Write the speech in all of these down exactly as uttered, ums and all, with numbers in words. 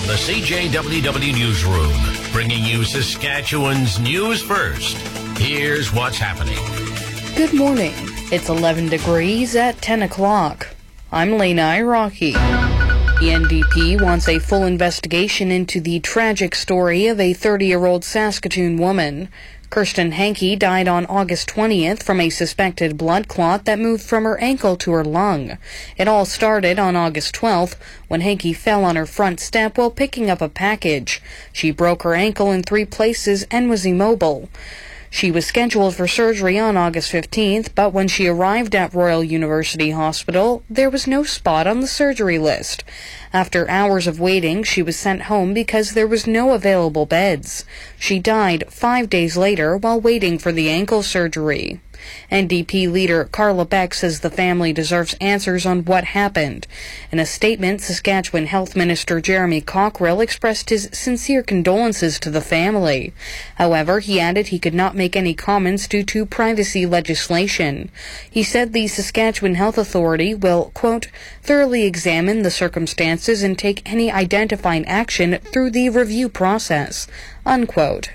the C J W W Newsroom, bringing you Saskatchewan's news first. Here's what's happening. Good morning. It's eleven degrees at ten o'clock. I'm Lena Iraqi. The N D P wants a full investigation into the tragic story of a thirty-year-old Saskatoon woman. Kirsten Hankey died on August twentieth from a suspected blood clot that moved from her ankle to her lung. It all started on August twelfth when Hankey fell on her front step while picking up a package. She broke her ankle in three places and was immobile. She was scheduled for surgery on August fifteenth, but when she arrived at Royal University Hospital, there was no spot on the surgery list. After hours of waiting, she was sent home because there was no available beds. She died five days later while waiting for the ankle surgery. N D P leader Carla Beck says the family deserves answers on what happened. In a statement, Saskatchewan Health Minister Jeremy Cockrill expressed his sincere condolences to the family. However, he added he could not make any comments due to privacy legislation. He said the Saskatchewan Health Authority will, quote, thoroughly examine the circumstances and take any identifying action through the review process, unquote.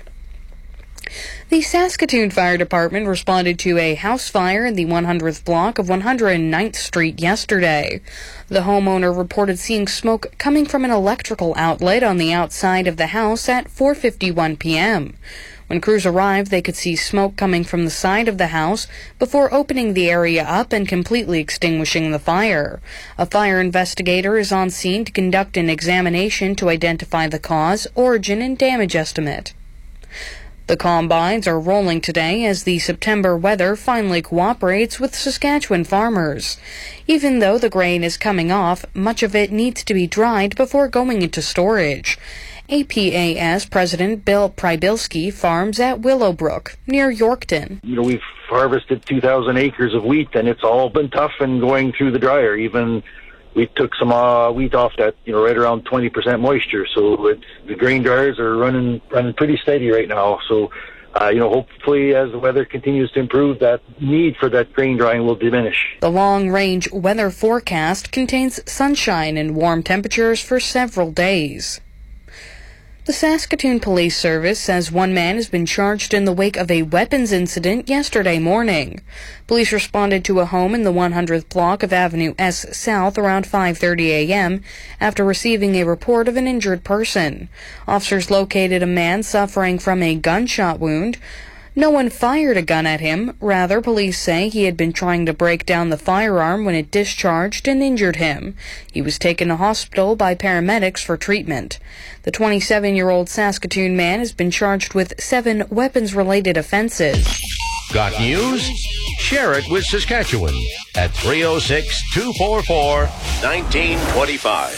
The Saskatoon Fire Department responded to a house fire in the one hundredth block of one hundred ninth Street yesterday. The homeowner reported seeing smoke coming from an electrical outlet on the outside of the house at four fifty-one p.m. When crews arrived, they could see smoke coming from the side of the house before opening the area up and completely extinguishing the fire. A fire investigator is on scene to conduct an examination to identify the cause, origin, and damage estimate. The combines are rolling today as the September weather finally cooperates with Saskatchewan farmers. Even though the grain is coming off, much of it needs to be dried before going into storage. A P A S President Bill Prybilski farms at Willowbrook, near Yorkton. You know, we've harvested two thousand acres of wheat, and it's all been tough and going through the dryer. Even we took some uh, wheat off that, you know, right around twenty percent moisture. So it's, the grain dryers are running running pretty steady right now. So, uh, you know, hopefully as the weather continues to improve, that need for that grain drying will diminish. The long-range weather forecast contains sunshine and warm temperatures for several days. The Saskatoon Police Service says one man has been charged in the wake of a weapons incident yesterday morning. Police responded to a home in the one hundredth block of Avenue S South around five thirty a.m. after receiving a report of an injured person. Officers located a man suffering from a gunshot wound. No one fired a gun at him. Rather, police say he had been trying to break down the firearm when it discharged and injured him. He was taken to hospital by paramedics for treatment. The twenty-seven-year-old Saskatoon man has been charged with seven weapons-related offenses. Got news? Share it with Saskatchewan at three oh six, two four four, one nine two five.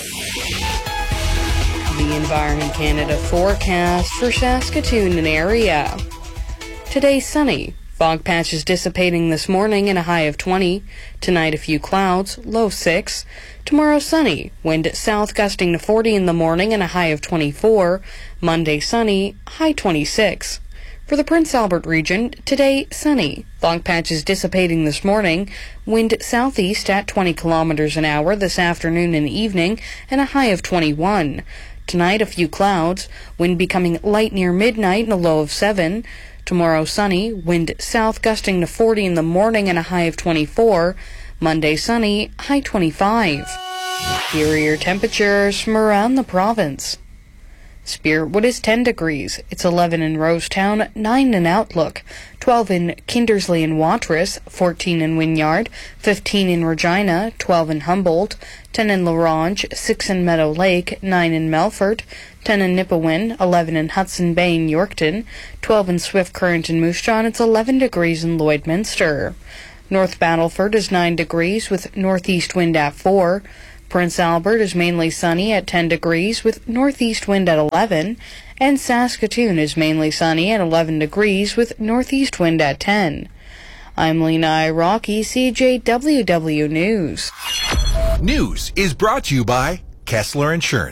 The Environment Canada forecast for Saskatoon and area. Today, sunny. Fog patches dissipating this morning and a high of twenty. Tonight, a few clouds, low six. Tomorrow, sunny. Wind south gusting to forty in the morning and a high of twenty-four. Monday, sunny, high twenty-six. For the Prince Albert region, today, sunny. Fog patches dissipating this morning. Wind southeast at twenty kilometers an hour this afternoon and evening and a high of twenty-one. Tonight, a few clouds. Wind becoming light near midnight and a low of seven. Tomorrow, sunny, wind south gusting to forty in the morning and a high of twenty-four. Monday, sunny, high twenty-five. Here are your temperatures from around the province. Spiritwood is ten degrees. It's eleven in Rosetown, nine in Outlook, twelve in Kindersley and Watrous, fourteen in Wynyard, fifteen in Regina, twelve in Humboldt, ten in La Ronge, six in Meadow Lake, nine in Melfort, ten in Nipawin, eleven in Hudson Bay and Yorkton, twelve in Swift Current and Moose Jaw. It's eleven degrees in Lloydminster. North Battleford is nine degrees with northeast wind at four. Prince Albert is mainly sunny at ten degrees with northeast wind at eleven. And Saskatoon is mainly sunny at eleven degrees with northeast wind at ten. I'm Lena Iraqi, C J W W News. News is brought to you by Kessler Insurance.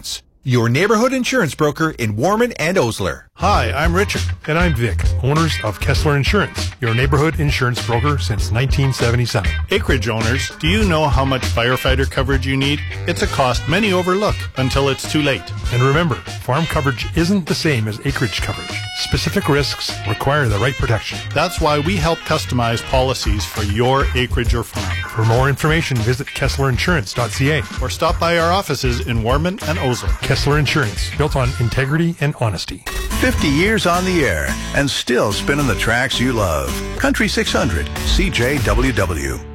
your neighborhood insurance broker in Warman and Osler. Hi, I'm Richard. And I'm Vic, owners of Kessler Insurance, your neighborhood insurance broker since nineteen seventy-seven. Acreage owners, do you know how much firefighter coverage you need? It's a cost many overlook until it's too late. And remember, farm coverage isn't the same as acreage coverage. Specific risks require the right protection. That's why we help customize policies for your acreage or farm. For more information, visit kessler insurance dot c a or stop by our offices in Warman and Osler. Kessler Insurance, built on integrity and honesty. fifty years on the air and still spinning the tracks you love. Country six hundred, C J W W.